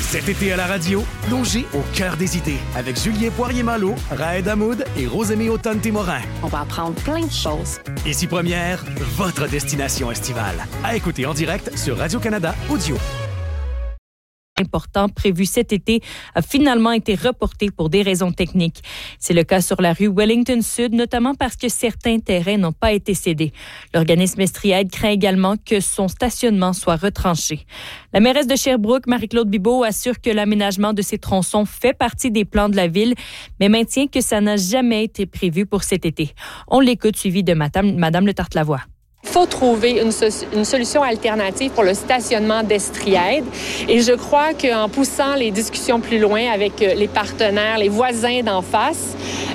Cet été à la radio, plongez au cœur des idées avec Julien Poirier-Malo, Raed Hamoud et Rosemée Autonne-Témorin. On va apprendre plein de choses. Ici Première, votre destination estivale. À écouter en direct sur Radio-Canada Audio. Important prévu cet été a finalement été reporté pour des raisons techniques. C'est le cas sur la rue Wellington Sud, notamment parce que certains terrains n'ont pas été cédés. L'organisme Estriaide craint également que son stationnement soit retranché. La mairesse de Sherbrooke, Marie-Claude Bibeau, assure que l'aménagement de ces tronçons fait partie des plans de la ville, mais maintient que ça n'a jamais été prévu pour cet été. On l'écoute, suivi de Madame Le Tartelavoie. Il faut trouver une solution alternative pour le stationnement d'Estriaide. Et je crois qu'en poussant les discussions plus loin avec les partenaires, les voisins d'en face,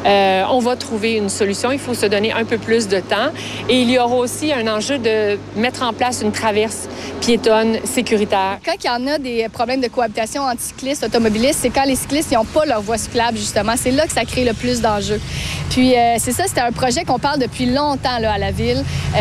on va trouver une solution. Il faut se donner un peu plus de temps. Et il y aura aussi un enjeu de mettre en place une traverse piétonne sécuritaire. Quand il y en a des problèmes de cohabitation entre cyclistes, automobilistes, c'est quand les cyclistes n'ont pas leur voie cyclable, justement. C'est là que ça crée le plus d'enjeux. Puis c'est ça, c'était un projet qu'on parle depuis longtemps là, à la ville,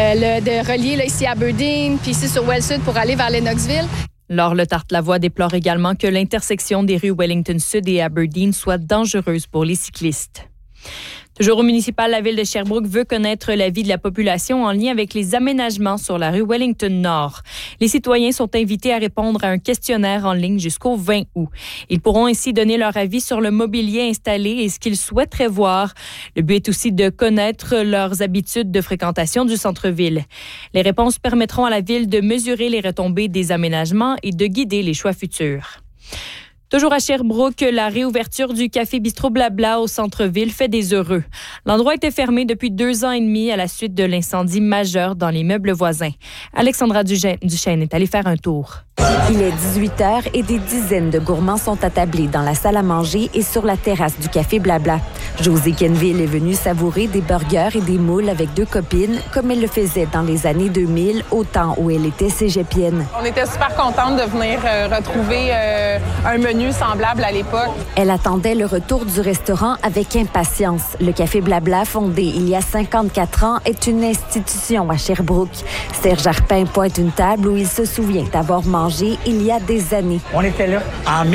de relier là, ici à Aberdeen, puis ici sur Wells Sud pour aller vers Lennoxville. Laure Le Tartelavoie déplore également que l'intersection des rues Wellington Sud et Aberdeen soit dangereuse pour les cyclistes. Toujours au municipal, la ville de Sherbrooke veut connaître l'avis de la population en lien avec les aménagements sur la rue Wellington Nord. Les citoyens sont invités à répondre à un questionnaire en ligne jusqu'au 20 août. Ils pourront ainsi donner leur avis sur le mobilier installé et ce qu'ils souhaiteraient voir. Le but est aussi de connaître leurs habitudes de fréquentation du centre-ville. Les réponses permettront à la ville de mesurer les retombées des aménagements et de guider les choix futurs. Toujours à Sherbrooke, la réouverture du Café Bistrot Blabla au centre-ville fait des heureux. L'endroit était fermé depuis 2 ans et demi à la suite de l'incendie majeur dans les meubles voisins. Alexandra Duchesne est allée faire un tour. Il est 18h et des dizaines de gourmands sont attablés dans la salle à manger et sur la terrasse du Café Blabla. Josée Kenville est venue savourer des burgers et des moules avec 2 copines, comme elle le faisait dans les années 2000, au temps où elle était cégepienne. On était super contente de venir retrouver un menu semblable à l'époque. Elle attendait le retour du restaurant avec impatience. Le Café Blabla, fondé il y a 54 ans, est une institution à Sherbrooke. Serge Arpin pointe une table où il se souvient d'avoir mangé il y a des années. On était là en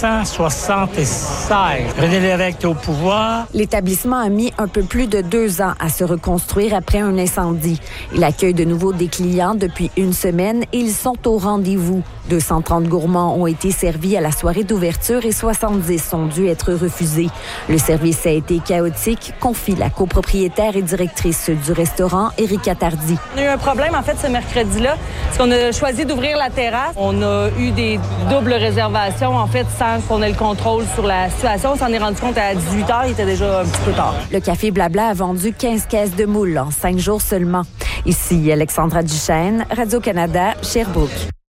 1976. René Lévesque au pouvoir. L'établissement a mis un peu plus de 2 ans à se reconstruire après un incendie. Il accueille de nouveau des clients depuis une semaine et ils sont au rendez-vous. 230 gourmands ont été servis à la soirée d'ouverture et 70 ont dû être refusés. Le service a été chaotique, confie la copropriétaire et directrice du restaurant, Erika Tardy. On a eu un problème, en fait, ce mercredi-là, parce qu'on a choisi d'ouvrir la terrasse. On a eu des doubles réservations, en fait, sans qu'on ait le contrôle sur la situation. On s'en est rendu compte à 18h, il était déjà un petit peu tard. Le Café Blabla a vendu 15 caisses de moules en 5 jours seulement. Ici, Alexandra Duchesne, Radio-Canada, Sherbrooke.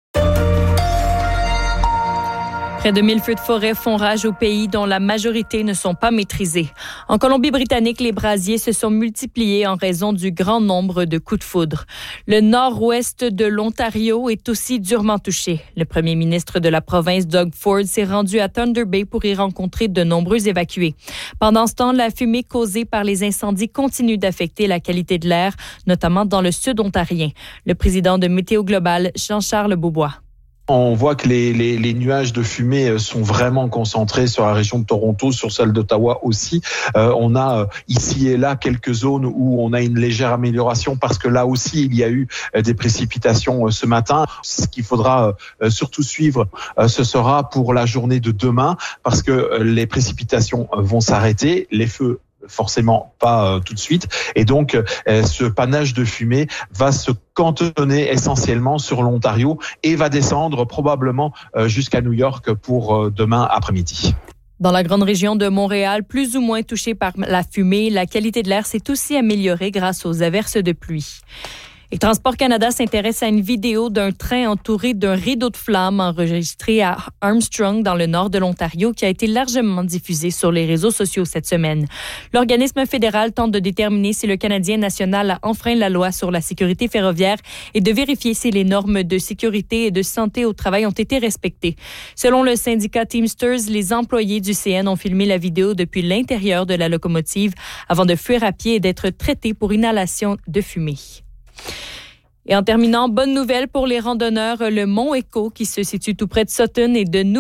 Près de 1000 feux de forêt font rage au pays dont la majorité ne sont pas maîtrisés. En Colombie-Britannique, les brasiers se sont multipliés en raison du grand nombre de coups de foudre. Le nord-ouest de l'Ontario est aussi durement touché. Le premier ministre de la province, Doug Ford, s'est rendu à Thunder Bay pour y rencontrer de nombreux évacués. Pendant ce temps, la fumée causée par les incendies continue d'affecter la qualité de l'air, notamment dans le sud ontarien. Le président de Météo Global, Jean-Charles Beaubois. On voit que les nuages de fumée sont vraiment concentrés sur la région de Toronto, sur celle d'Ottawa aussi. On a ici et là quelques zones où on a une légère amélioration parce que là aussi il y a eu des précipitations ce matin. Ce qu'il faudra surtout suivre, ce sera pour la journée de demain parce que les précipitations vont s'arrêter, les feux forcément pas tout de suite. Et donc, ce panache de fumée va se cantonner essentiellement sur l'Ontario et va descendre probablement jusqu'à New York pour demain après-midi. Dans la grande région de Montréal, plus ou moins touchée par la fumée, la qualité de l'air s'est aussi améliorée grâce aux averses de pluie. Et Transport Canada s'intéresse à une vidéo d'un train entouré d'un rideau de flammes enregistré à Armstrong, dans le nord de l'Ontario, qui a été largement diffusé sur les réseaux sociaux cette semaine. L'organisme fédéral tente de déterminer si le Canadien national a enfreint la loi sur la sécurité ferroviaire et de vérifier si les normes de sécurité et de santé au travail ont été respectées. Selon le syndicat Teamsters, les employés du CN ont filmé la vidéo depuis l'intérieur de la locomotive avant de fuir à pied et d'être traités pour inhalation de fumée. Et en terminant, bonne nouvelle pour les randonneurs, le Mont Echo qui se situe tout près de Sutton et de